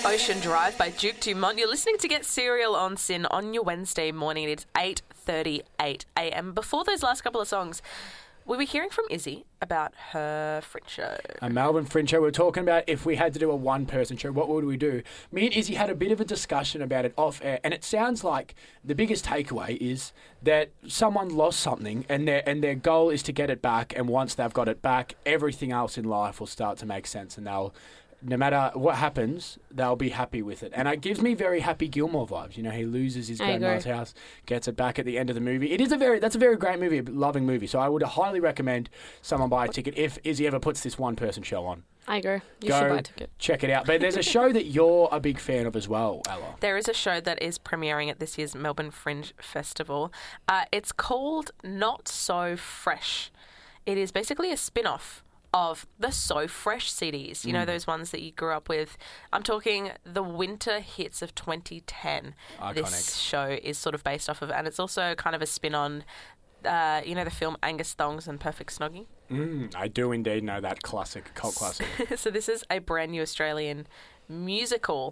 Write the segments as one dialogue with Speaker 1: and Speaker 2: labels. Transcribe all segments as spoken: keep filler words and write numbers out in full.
Speaker 1: Ocean Drive by Duke Dumont. You're listening to Get Serial on Sin on your Wednesday morning. It's eight thirty-eight a.m. Before those last couple of songs, we were hearing from Izzy about her Fringe show.
Speaker 2: A Melbourne Fringe show. We were talking about if we had to do a one-person show, what would we do? Me and Izzy had a bit of a discussion about it off air, and it sounds like the biggest takeaway is that someone lost something, and their and their goal is to get it back. And once they've got it back, everything else in life will start to make sense, and they'll. No matter what happens, they'll be happy with it. And it gives me very Happy Gilmore vibes. You know, he loses his grandma's house, gets it back at the end of the movie. It is a very, that's a very great movie, a loving movie. So I would highly recommend someone buy a ticket if Izzy ever puts this one-person show on.
Speaker 3: I agree. You
Speaker 2: Go
Speaker 3: should buy a ticket.
Speaker 2: Check it out. But there's a show that you're a big fan of as well, Ella.
Speaker 1: There is a show that is premiering at this year's Melbourne Fringe Festival. Uh, it's called Not So Fresh. It is basically a spin-off of the So Fresh C Ds. You mm. know, those ones that you grew up with. I'm talking the winter hits of twenty ten.
Speaker 2: Iconic.
Speaker 1: This show is sort of based off of, and it's also kind of a spin on, uh, you know, the film Angus Thongs and Perfect Snogging?
Speaker 2: Mm, I do indeed know that classic, cult classic.
Speaker 1: So this is a brand new Australian musical.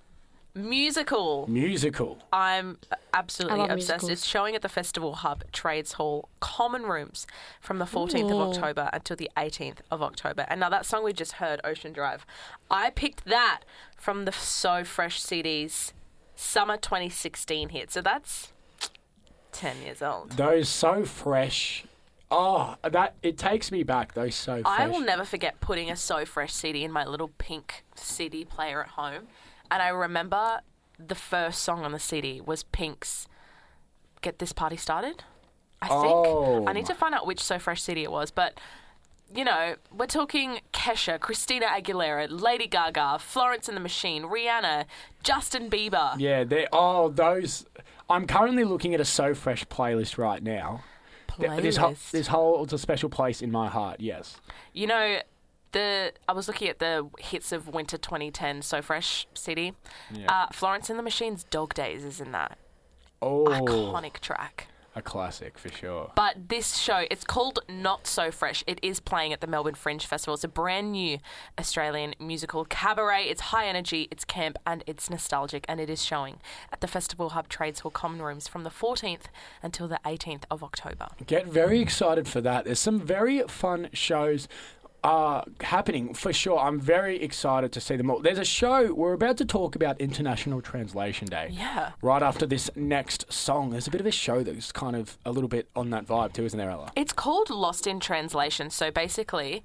Speaker 1: Musical.
Speaker 2: Musical.
Speaker 1: I'm absolutely obsessed.
Speaker 3: Musicals.
Speaker 1: It's showing at the Festival Hub Trades Hall Common Rooms from the fourteenth
Speaker 3: Ooh.
Speaker 1: of October until the eighteenth of October. And now that song we just heard, Ocean Drive, I picked that from the So Fresh C D's Summer twenty sixteen hit. So that's ten years old.
Speaker 2: Those So Fresh. Oh, that it takes me back. Those So Fresh.
Speaker 1: I will never forget putting a So Fresh C D in my little pink C D player at home. And I remember the first song on the C D was Pink's Get This Party Started, I think.
Speaker 2: Oh.
Speaker 1: I need to find out which So Fresh C D it was. But, you know, we're talking Kesha, Christina Aguilera, Lady Gaga, Florence and the Machine, Rihanna, Justin Bieber.
Speaker 2: Yeah, they oh those. I'm currently looking at a So Fresh playlist right now.
Speaker 1: Playlist.
Speaker 2: This whole, this whole it's a special place in my heart. Yes.
Speaker 1: You know, the I was looking at the hits of winter twenty ten So Fresh C D.
Speaker 2: Yeah.
Speaker 1: Uh, Florence and the Machine's Dog Days is in that.
Speaker 2: Oh,
Speaker 1: Iconic track.
Speaker 2: a classic for sure.
Speaker 1: But this show, it's called Not So Fresh. It is playing at the Melbourne Fringe Festival. It's a brand new Australian musical cabaret. It's high energy, it's camp, and it's nostalgic. And it is showing at the Festival Hub Trades Hall Common Rooms from the fourteenth until the eighteenth of October.
Speaker 2: Get very excited for that. There's some very fun shows are happening for sure. I'm very excited to see them all. There's a show, we're about to talk about International Translation Day.
Speaker 1: Yeah.
Speaker 2: Right after this next song, there's a bit of a show that's kind of a little bit on that vibe too, isn't there, Ella?
Speaker 1: It's called Lost in Translation. So basically,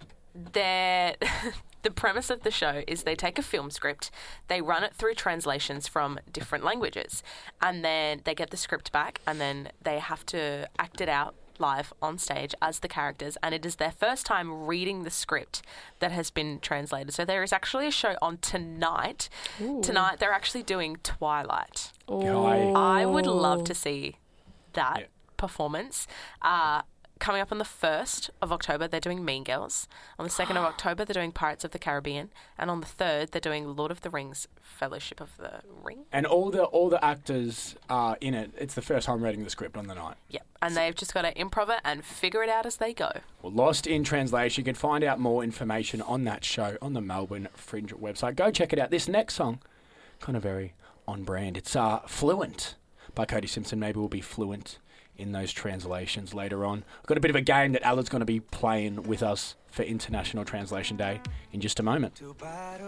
Speaker 1: they're... the premise of the show is they take a film script, they run it through translations from different languages, and then they get the script back, and then they have to act it out live on stage as the characters, and it is their first time reading the script that has been translated. So there is actually a show on tonight.
Speaker 3: Ooh.
Speaker 1: Tonight they're actually doing Twilight.
Speaker 2: Oh.
Speaker 1: I would love to see that
Speaker 2: Yeah.
Speaker 1: performance. Uh, coming up on the first of October, they're doing Mean Girls. On the second of October, they're doing Pirates of the Caribbean. And on the third, they're doing Lord of the Rings, Fellowship of the Ring.
Speaker 2: And all the all the actors are in it. It's the first time reading the script on the night.
Speaker 1: Yep. And they've just got to improv it and figure it out as they go.
Speaker 2: Well, Lost in Translation. You can find out more information on that show on the Melbourne Fringe website. Go check it out. This next song, kind of very on brand. It's uh, Fluent by Cody Simpson. Maybe we'll be fluent in those translations later on. I've got a bit of a game that Ella's going to be playing with us for International Translation Day in just a moment.